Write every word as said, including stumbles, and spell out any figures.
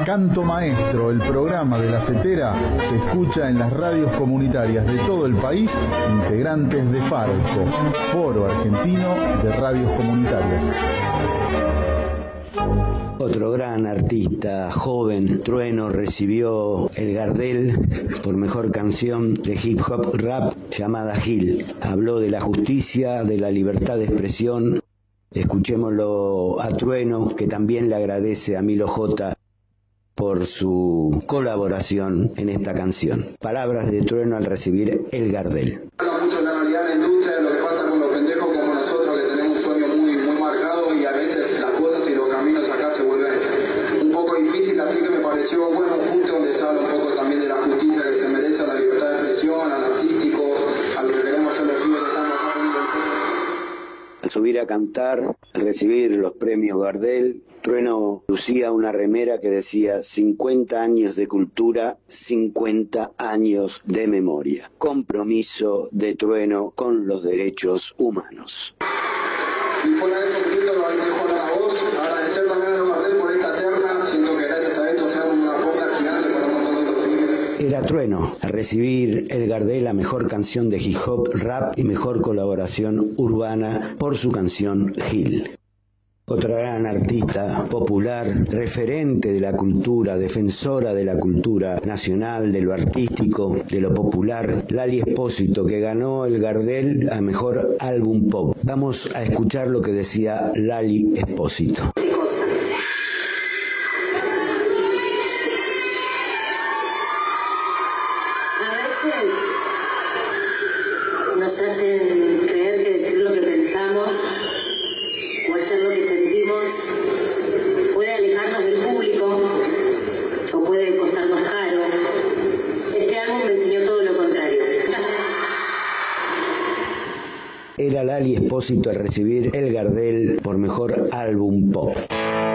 Canto Maestro, el programa de La Setera, se escucha en las radios comunitarias de todo el país, integrantes de FARCO, Foro Argentino de Radios Comunitarias. Otro gran artista joven, Trueno, recibió el Gardel por mejor canción de hip hop rap llamada Gil. Habló de la justicia, de la libertad de expresión. Escuchémoslo a Trueno, que también le agradece a Milo J por su colaboración en esta canción. Palabras de Trueno al recibir el Gardel. Habla mucho de la realidad de la industria, de lo que pasa con los pendejos como nosotros, que tenemos un sueño muy, muy marcado y a veces las cosas y los caminos acá se vuelven un poco difíciles, así que me pareció bueno un punto donde se habla un poco también de la justicia que se merece a la libertad de expresión, al artístico, a lo que queremos hacer los pibes que están acá poniendo el peso. Al subir a cantar, al recibir los premios Gardel, Trueno lucía una remera que decía cincuenta años de cultura, cincuenta años de memoria. Compromiso de Trueno con los derechos humanos. Y fuera de eso, un poquito lo dejo a la voz, agradecer también a los Gardel por esta terna, siento que gracias a esto se hace una porta gigante para un montón de otros pibes. Era Trueno al recibir el Gardel a mejor canción de hip hop rap y mejor colaboración urbana por su canción Gil. Otra gran artista popular, referente de la cultura, defensora de la cultura nacional, de lo artístico, de lo popular, Lali Espósito, que ganó el Gardel a mejor álbum pop. Vamos a escuchar lo que decía Lali Espósito. Nos hacen creer que decir lo que pensamos o hacer lo que sentimos puede alejarnos del público o puede costarnos caro. Este álbum me enseñó todo lo contrario. Era Lali Espósito al recibir el Gardel por mejor álbum pop.